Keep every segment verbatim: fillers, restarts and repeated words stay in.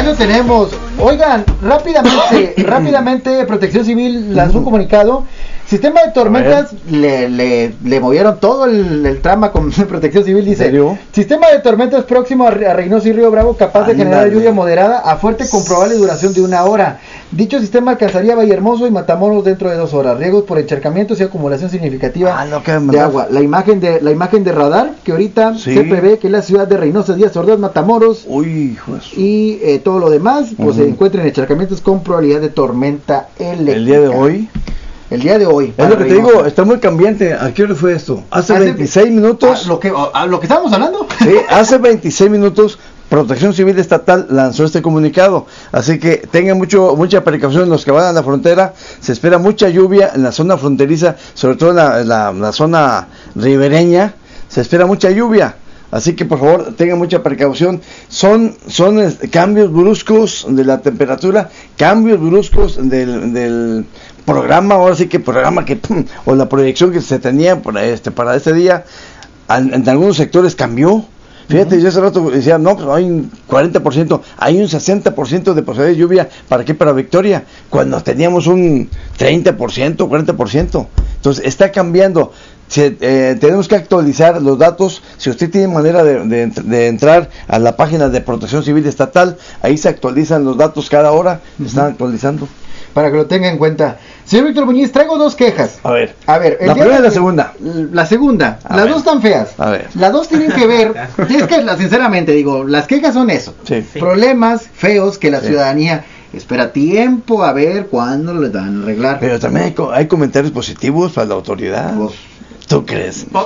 lo tenemos. Oigan, rápidamente, rápidamente, Protección Civil lanzó un comunicado. Sistema de tormentas, le, le, le movieron todo el, el trama con Protección Civil, dice. ¿En serio? Sistema de tormentas próximo a, a Reynosa y Río Bravo, capaz de generar lluvia moderada a fuerte con probable duración de una hora. Dicho sistema alcanzaría Vallehermoso y Matamoros dentro de dos horas. Riegos por encharcamientos y acumulación significativa ah, no, de agua. La imagen de la imagen de radar que ahorita sí. se prevé que la ciudad de Reynosa, Díaz Ordaz, Matamoros Uy, y eh, todo lo demás pues uh-huh. se encuentren encharcamientos con probabilidad de tormenta eléctrica. El día de hoy. El día de hoy. Es lo que te digo, está muy cambiante. ¿A qué hora fue esto? Hace, hace veintiséis minutos. ¿A lo que, a lo que estábamos hablando? Sí, hace veintiséis minutos Protección Civil Estatal lanzó este comunicado. Así que tengan mucho mucha precaución los que van a la frontera. Se espera mucha lluvia en la zona fronteriza, sobre todo en la, la, la zona ribereña. Se espera mucha lluvia. Así que por favor tengan mucha precaución. Son son este, cambios bruscos de la temperatura, cambios bruscos del, del programa, ahora sí que programa que pum, o la proyección que se tenía para este para este día, en, en algunos sectores cambió. Fíjate, uh-huh. yo hace rato decía, no, pues hay un cuarenta por ciento, hay un sesenta por ciento de posibilidad de lluvia, ¿para qué? Para Victoria, cuando teníamos un treinta por ciento, cuarenta por ciento. Entonces está cambiando. Se, eh, tenemos que actualizar los datos. Si usted tiene manera de, de, de entrar a la página de Protección Civil Estatal, ahí se actualizan los datos cada hora, uh-huh. están actualizando. Para que lo tenga en cuenta. Señor Víctor Muñiz, traigo dos quejas. A ver. A ver, la primera y la segunda. La segunda. A las ver. dos están feas. A ver. Las dos tienen que ver. Es que, sinceramente, digo, las quejas son eso. Sí. Problemas feos que la sí. ciudadanía espera tiempo a ver cuándo le dan a arreglar. Pero también hay, hay comentarios positivos para la autoridad. Pues, ¿tú crees? No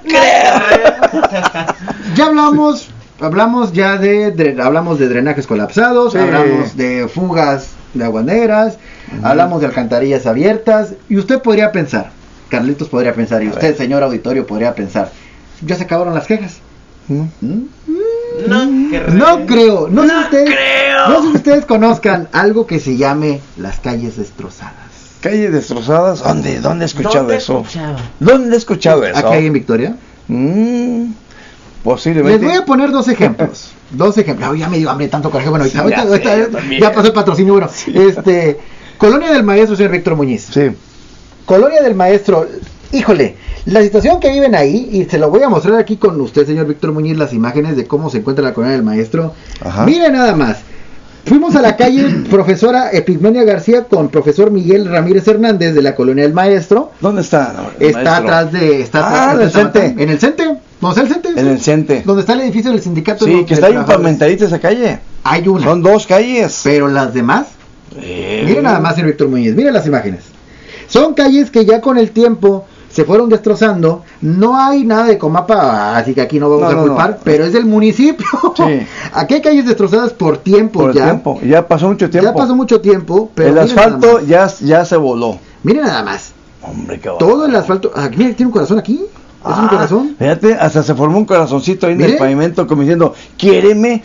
creo. Ya hablamos, hablamos ya de, de, hablamos de drenajes colapsados, sí. hablamos de fugas de aguaneras, uh-huh. hablamos de alcantarillas abiertas, y usted podría pensar, Carlitos podría pensar, y a usted, ver. señor auditorio, podría pensar, ¿ya se acabaron las quejas? ¿Mm? ¿Mm? No, no creo, no, no sé ustedes, creo. no sé si ustedes conozcan algo que se llame las calles destrozadas. ¿Calles destrozadas? ¿Dónde? ¿Dónde he escuchado ¿Dónde eso? Escuchado? ¿Dónde he escuchado eso? ¿Aquí hay en Victoria? Mm, posiblemente. Les voy a poner dos ejemplos. Dos ejemplos. Oh, ya me dio hambre tanto coraje. Bueno, ahorita, sí, ya, ahorita, sé, ahorita ya pasó el patrocinio. Bueno, sí. este, Colonia del Maestro, señor Víctor Muñiz. Sí. Colonia del Maestro. Híjole, la situación que viven ahí, y se lo voy a mostrar aquí con usted, señor Víctor Muñiz, las imágenes de cómo se encuentra la Colonia del Maestro. Ajá. Mire nada más. Fuimos a la calle Profesora Epigmenia García con profesor Miguel Ramírez Hernández de la Colonia del Maestro. ¿Dónde está? No, está maestro. atrás de... Está ah, atrás, en el CENTE. ¿En el CENTE? ¿Dónde está el CENTE? En el CENTE. ¿Dónde está el edificio del sindicato? Sí, que está ahí pavimentadita esa calle. Hay una. Son dos calles. Pero las demás... Eh. Miren nada más, señor Víctor Muñiz, miren las imágenes. Son calles que ya con el tiempo se fueron destrozando. No hay nada de Comapa, así que aquí no vamos no, a culpar, no, no. pero es del municipio. Sí. Aquí hay calles destrozadas por tiempo por ya. Tiempo. Ya pasó mucho tiempo. Ya pasó mucho tiempo, pero el asfalto ya, ya se voló. Miren nada más. Hombre, qué todo el asfalto. Aquí mira, tiene un corazón aquí. ¿Es ah, un corazón? Fíjate, hasta se formó un corazoncito ahí en el pavimento como diciendo, quiéreme.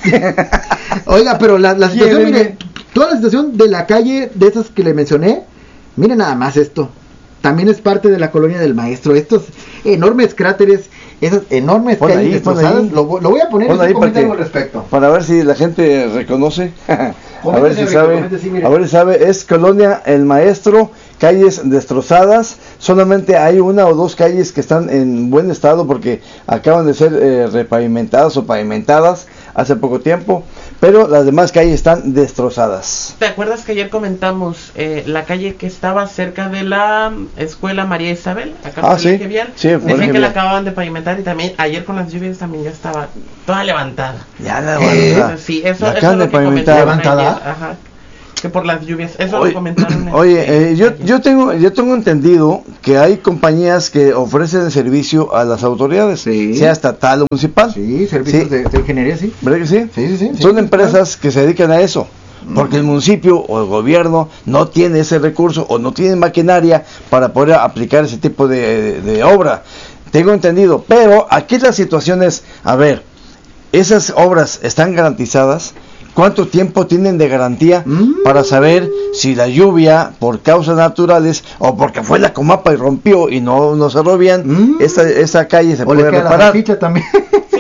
Oiga, pero la, la situación, mire, toda la situación de la calle de esas que le mencioné, miren nada más esto. También es parte de la Colonia del Maestro. Estos enormes cráteres, esas enormes pon calles ahí, destrozadas, lo, lo voy a poner en un comentario al respecto. Para ver si la gente reconoce. a ver si sabe. Sí, a ver si sabe. Es Colonia El Maestro, calles destrozadas. Solamente hay una o dos calles que están en buen estado porque acaban de ser eh, repavimentadas o pavimentadas hace poco tiempo, pero las demás calles están destrozadas. ¿Te acuerdas que ayer comentamos eh, la calle que estaba cerca de la escuela María Isabel? Acá ah, sí, Vial? sí, decían que la acaban de pavimentar y también ayer con las lluvias también ya estaba toda levantada. Ya levantada. Eh, sí, eso, la eso es lo que comentaron levantada. Ayer, ajá. Que por las lluvias, eso oye, lo comentaron. Oye, eh, yo yo tengo yo tengo entendido que hay compañías que ofrecen servicio a las autoridades, sí. sea estatal o municipal. Sí, servicios sí. De, de ingeniería, sí. ¿Verdad que sí? Sí, sí, sí. Son sí, empresas claro. que se dedican a eso, porque el municipio o el gobierno no tiene ese recurso o no tiene maquinaria para poder aplicar ese tipo de, de, de obra. Tengo entendido, pero aquí la situación es, a ver, esas obras están garantizadas. ¿Cuánto tiempo tienen de garantía mm. para saber si la lluvia por causas naturales o porque fue la Comapa y rompió y no, no cerró bien, mm. esta, esta calle se o puede le queda reparar? La también. Sí,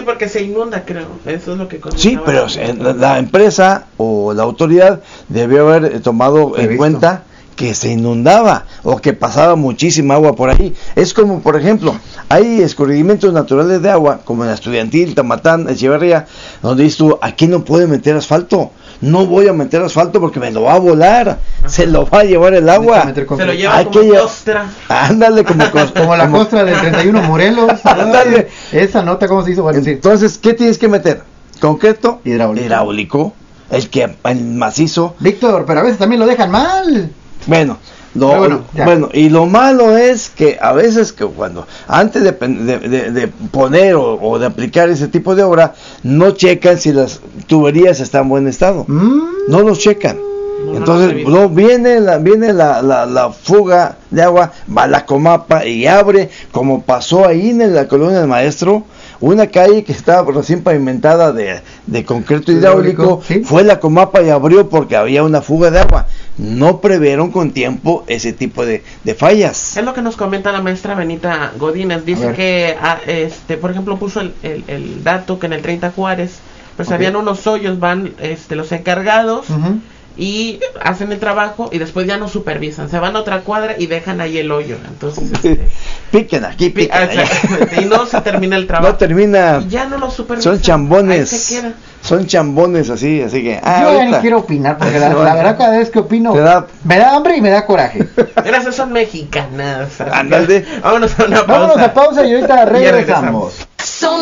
porque se inunda, creo. Eso es lo que Sí, pero la, la empresa o la autoridad debió haber tomado en cuenta que se inundaba o que pasaba muchísima agua por ahí. Es como, por ejemplo, hay escurrimientos naturales de agua, como en la Estudiantil, Tamatán, Echeverría, donde dices tú, aquí no puede meter asfalto. No voy a meter asfalto porque me lo va a volar. Ajá. Se lo va a llevar el agua. Se lo lleva Hay como que costra. Ándale, como, costra, como la como... costra del treinta y uno Morelos. Ándale. Esa nota, ¿cómo se hizo? Bueno, Entonces, ¿qué tienes que meter? Concreto, hidráulico. hidráulico, el que el macizo. Víctor, pero a veces también lo dejan mal. Bueno, lo, bueno, bueno, y lo malo es que a veces que cuando antes de, de, de, de poner o, o de aplicar ese tipo de obra, no checan si las tuberías están en buen estado. Mm. No los checan. No, Entonces, no, no viene la viene la, la, la fuga de agua, va la Comapa y abre, como pasó ahí en la colonia del Maestro, una calle que estaba recién pavimentada de, de concreto hidráulico, ¿sí? Fue la Comapa y abrió porque había una fuga de agua. No previeron con tiempo ese tipo de, de fallas. Es lo que nos comenta la maestra Benita Godínez. Dice que, ah, este, por ejemplo, puso el, el, el dato que en el treinta Juárez, pues okay. habían unos hoyos, van este, los encargados, uh-huh. y hacen el trabajo y después ya no supervisan, se van a otra cuadra y dejan ahí el hoyo. Entonces este, piquen aquí, piquen allá. Y no se termina el trabajo. No termina. Y ya no lo supervisan. Son chambones. Ahí se queda. Son chambones así, así que. Ah, yo ahorita. Ya ni quiero opinar porque la, la verdad cada vez que opino da, me da hambre y me da coraje. Mira, esas son mexicanas. Ándale. Vámonos a una pausa. Vámonos a pausa y ahorita regresamos. Son